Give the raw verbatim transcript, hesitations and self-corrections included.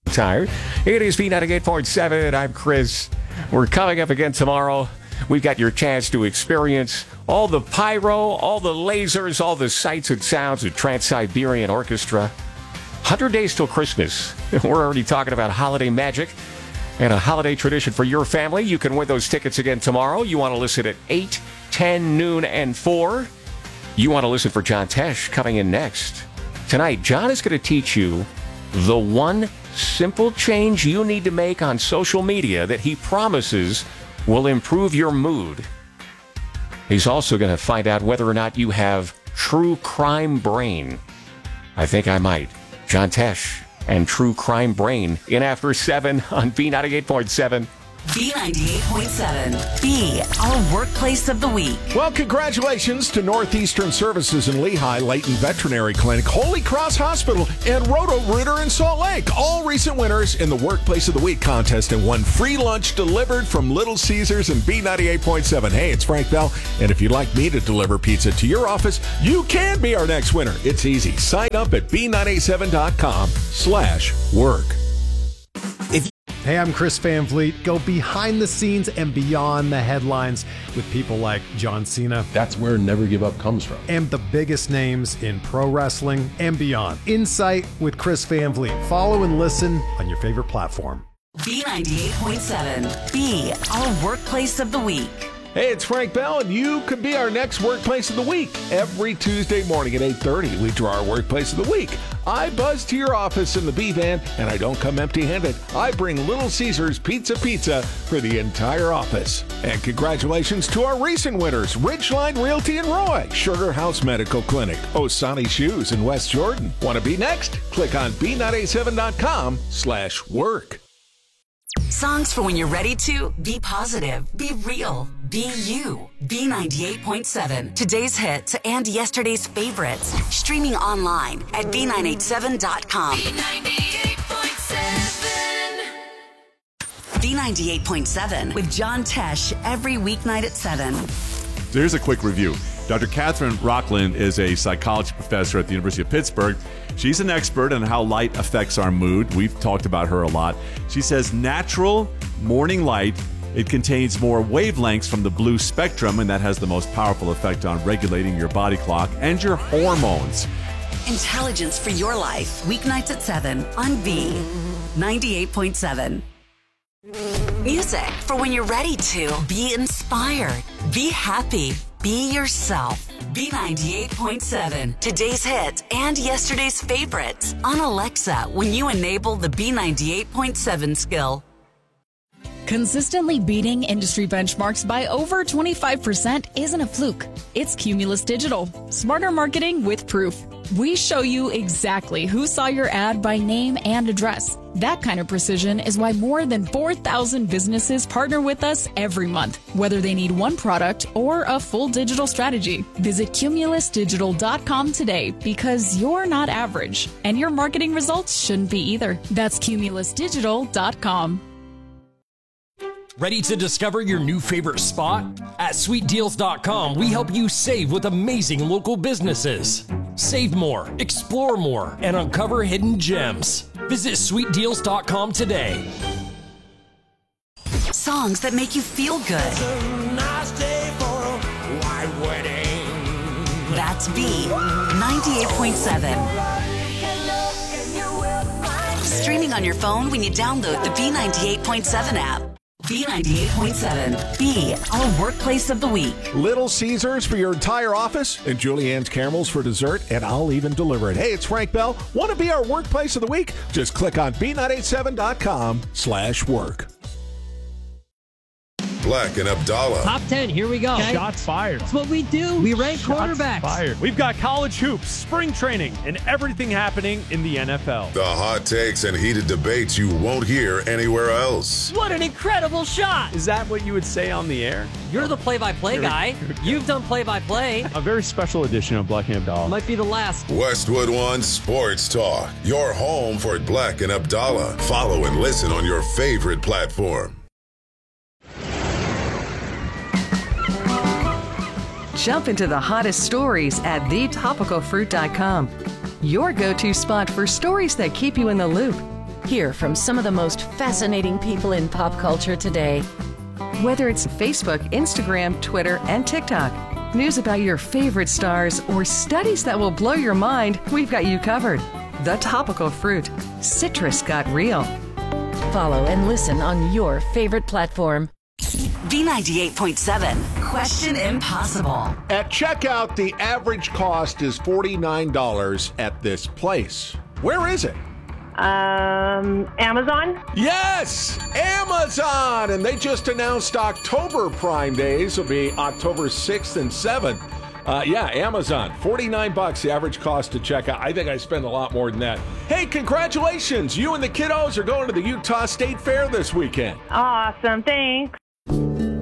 Tired. It is B ninety-eight point seven. I'm Chris. We're coming up again tomorrow. We've got your chance to experience all the pyro, all the lasers, all the sights and sounds of Trans-Siberian Orchestra. one hundred days till Christmas. We're already talking about holiday magic and a holiday tradition for your family. You can win those tickets again tomorrow. You want to listen at eight, ten, noon, and four. You want to listen for John Tesh coming in next. Tonight, John is going to teach you the one simple change you need to make on social media that he promises will improve your mood. He's also going to find out whether or not you have true crime brain. I think I might. John Tesh and True Crime Brain in After seven on B ninety-eight point seven. B ninety-eight point seven. B, our workplace of the week. Well, congratulations to Northeastern Services in Lehigh, Layton Veterinary Clinic, Holy Cross Hospital, and Roto-Rooter in Salt Lake. All recent winners in the Workplace of the Week contest and won free lunch delivered from Little Caesars and B ninety-eight point seven. Hey, it's Frank Bell, and if you'd like me to deliver pizza to your office, you can be our next winner. It's easy. Sign up at B nine eighty-seven dot com slash work. Hey, I'm Chris Van Vliet. Go behind the scenes and beyond the headlines with people like John Cena. That's where Never Give Up comes from. And the biggest names in pro wrestling and beyond. Insight with Chris Van Vliet. Follow and listen on your favorite platform. B ninety-eight point seven. B, our workplace of the week. Hey, it's Frank Bell, and you could be our next Workplace of the Week. Every Tuesday morning at eight thirty, we draw our Workplace of the Week. I buzz to your office in the B-Van, and I don't come empty-handed. I bring Little Caesars Pizza Pizza for the entire office. And congratulations to our recent winners, Ridgeline Realty in Roy, Sugar House Medical Clinic, Osani Shoes in West Jordan. Want to be next? Click on B nine eighty-seven dot com slash work. Songs for when you're ready to be positive, be real, be you. B ninety-eight point seven. Today's hits and yesterday's favorites. Streaming online at B nine eighty-seven dot com. B ninety-eight point seven. B ninety-eight point seven with John Tesh every weeknight at seven. So here's a quick review. Doctor Catherine Rockland is a psychology professor at the University of Pittsburgh. She's an expert on how light affects our mood. We've talked about her a lot. She says natural morning light, it contains more wavelengths from the blue spectrum, and that has the most powerful effect on regulating your body clock and your hormones. Intelligence for your life. Weeknights at seven on B ninety-eight point seven. Music for when you're ready to be inspired, be happy, be yourself. B ninety-eight point seven. Today's hits and yesterday's favorites on Alexa when you enable the B ninety-eight point seven skill. Consistently beating industry benchmarks by over twenty-five percent isn't a fluke. It's Cumulus Digital. Smarter marketing with proof. We show you exactly who saw your ad by name and address. That kind of precision is why more than four thousand businesses partner with us every month, whether they need one product or a full digital strategy. Visit Cumulus Digital dot com today because you're not average, and your marketing results shouldn't be either. That's Cumulus Digital dot com. Ready to discover your new favorite spot? At Sweet Deals dot com, we help you save with amazing local businesses. Save more, explore more, and uncover hidden gems. Visit Sweet Deals dot com today. Songs that make you feel good. It's a nice day for a white wedding. That's B ninety-eight point seven. Streaming on your phone when you download the B ninety-eight point seven app. B ninety-eight point seven. B, our workplace of the week. Little Caesars for your entire office, and Julianne's caramels for dessert, and I'll even deliver it. Hey, it's Frank Bell. Want to be our workplace of the week? Just click on B nine eighty-seven dot com slash work. Black and Abdallah. Top ten, here we go. Okay. Shots fired. That's what we do. We rank Shots quarterbacks. Fired. We've got college hoops, spring training, and everything happening in the N F L. The hot takes and heated debates you won't hear anywhere else. What an incredible shot. Is that what you would say on the air? You're the play-by-play guy. You've done play-by-play. A very special edition of Black and Abdallah. Might be the last. Westwood One Sports Talk. Your home for Black and Abdallah. Follow and listen on your favorite platform. Jump into the hottest stories at the topical fruit dot com. Your go-to spot for stories that keep you in the loop. Hear from some of the most fascinating people in pop culture today. Whether it's Facebook, Instagram, Twitter, and TikTok, news about your favorite stars, or studies that will blow your mind, we've got you covered. The Topical Fruit. Citrus got real. Follow and listen on your favorite platform. B ninety-eight point seven. Question Impossible. At checkout, the average cost is forty-nine dollars at this place. Where is it? Um, Amazon? Yes! Amazon! And they just announced October Prime Days will be October sixth and seventh. Uh, yeah, Amazon. forty-nine bucks the average cost to check out. I think I spend a lot more than that. Hey, congratulations! You and the kiddos are going to the Utah State Fair this weekend. Awesome, thanks.